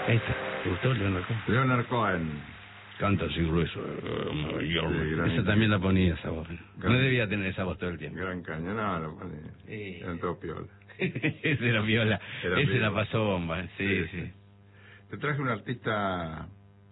Ahí está. ¿Te gustó Leonard Cohen? Leonard Cohen. Canta así grueso. Esa también la ponía esa voz. No debía tener esa voz todo el tiempo. Gran caño, no, lo ponía. Era todo piola. Ese era viola. Ese la pasó bomba. Sí. Te traje un artista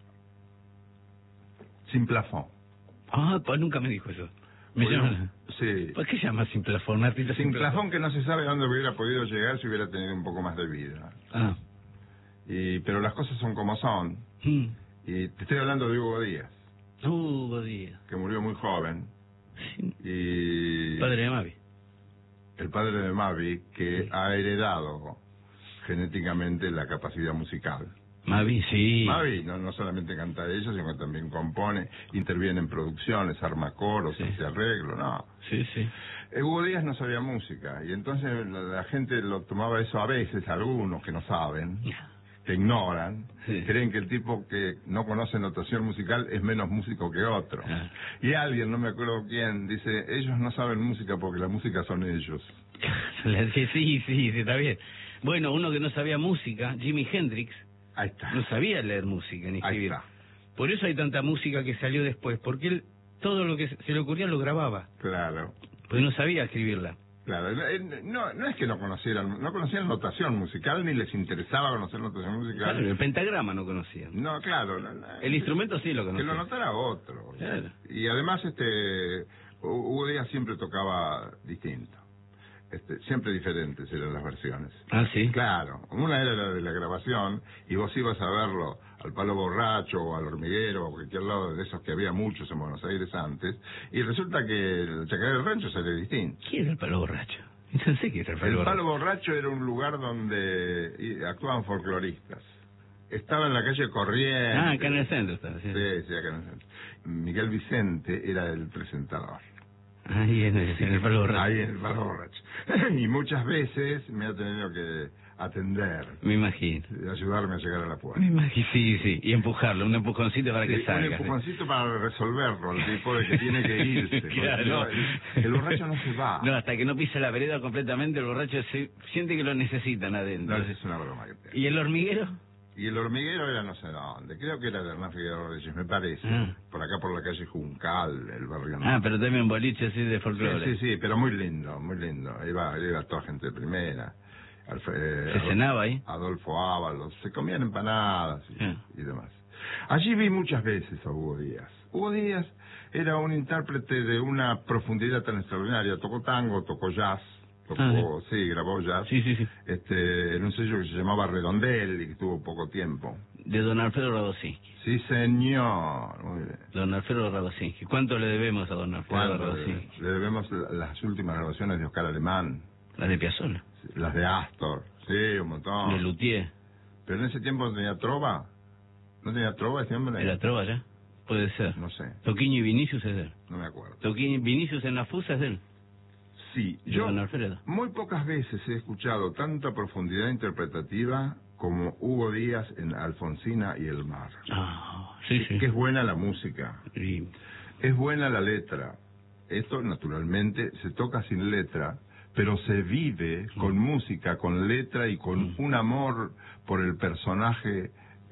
sin plafón. Ah, pues nunca me dijo eso. Sí. ¿Por qué llama sin plafón? Un artista sin plafón que no se sabe dónde hubiera podido llegar si hubiera tenido un poco más de vida. Ah. Pero las cosas son como son. Y te estoy hablando de Hugo Díaz. Hugo Díaz. Que murió muy joven. Sí. Y padre de Mavi. El padre de Mavi, que ha heredado genéticamente la capacidad musical. Mavi, sí. Mavi no solamente canta ella, sino que también compone, interviene en producciones, arma coros, hace arreglo, ¿no? Sí. Hugo Díaz no sabía música, y entonces la gente lo tomaba eso a veces, algunos que no saben, que ignoran, creen que el tipo que no conoce notación musical es menos músico que otro. Y alguien, no me acuerdo quién, dice, ellos no saben música porque la música son ellos. Sí, está bien. Bueno, uno que no sabía música, Jimi Hendrix, ahí está. No sabía leer música ni escribir. Ahí está. Por eso hay tanta música que salió después, porque él todo lo que se le ocurría lo grababa. Claro. Pues no sabía escribirla. Claro, no es que no conocían notación musical, ni les interesaba conocer notación musical. Claro, el pentagrama no conocían. No, claro. El instrumento sí lo conocía. Que lo notara otro. Claro. Y además, Hugo Díaz siempre tocaba distinto. Siempre diferentes eran las versiones. Ah, sí. Claro, una era la de la grabación y vos ibas a verlo al Palo Borracho o al Hormiguero o cualquier lado de esos que había muchos en Buenos Aires antes, y resulta que el Chacaré del Rancho sale distinto. ¿Quién era el Palo Borracho? No sé qué era el Palo Borracho. El Palo Borracho era un lugar donde actuaban folcloristas. Estaba en la calle Corrientes. Ah, acá en el centro estaba. Sí, acá en el centro. Miguel Vicente era el presentador. Ahí en el Palo Borracho. Ahí en el Palo Borracho. Y muchas veces me ha tenido que atender. Me imagino. Ayudarme a llegar a la puerta. Me imagino, sí. Y empujarlo, un empujoncito para que salga. Un empujoncito para resolverlo, el tipo de que tiene que irse. Claro. El borracho no se va. No, hasta que no pisa la vereda completamente, el borracho siente que lo necesitan adentro. No, es una broma que te... ¿Y el hormiguero? Y el hormiguero era no sé dónde, creo que era de Hernán Figueroa Reyes, me parece. Por acá por la calle Juncal, el barrio. Pero también boliche así de folclore. Sí, pero muy lindo, muy lindo. Iba toda gente de primera. ¿Se cenaba ahí? Adolfo Ábalos, se comían empanadas y demás. Allí vi muchas veces a Hugo Díaz. Hugo Díaz era un intérprete de una profundidad tan extraordinaria. Tocó tango, tocó jazz. Grabó jazz. Sí. En un sello que se llamaba Redondel y que tuvo poco tiempo. De don Alfredo Radosinski. Sí, señor. Muy bien. Don Alfredo Radosinski. ¿Cuánto le debemos a don Alfredo Radosinski? Le debemos las últimas grabaciones de Oscar Alemán. Las de Piazzolla. Las de Astor. Sí, un montón. De Luthier. Pero en ese tiempo no tenía trova. ¿No tenía trova ese hombre? ¿Era trova ya? Puede ser. No sé. Toquinho y Vinicius es de él. No me acuerdo. Toquinho y Vinicius en la fusa es de él. Sí, yo muy pocas veces he escuchado tanta profundidad interpretativa como Hugo Díaz en Alfonsina y el mar. Sí. Que es buena la música, Sí. Es buena la letra. Esto naturalmente se toca sin letra, pero se vive con música, con letra y con un amor por el personaje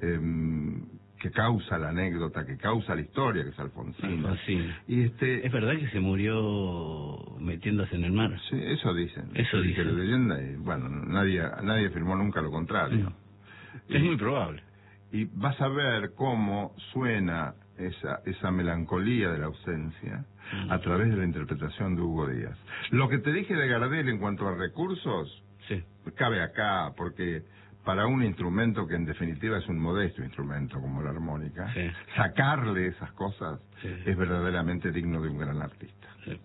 que causa la anécdota, que causa la historia, que es Alfonsina. Y es verdad que se murió metiéndose en el mar. Sí, eso dicen. Eso dicen. La leyenda, y bueno, nadie afirmó nunca lo contrario. Es muy probable. Y vas a ver cómo suena esa melancolía de la ausencia a través de la interpretación de Hugo Díaz. Lo que te dije de Gardel en cuanto a recursos, cabe acá, porque para un instrumento que en definitiva es un modesto instrumento como la armónica, sacarle esas cosas es verdaderamente digno de un gran artista.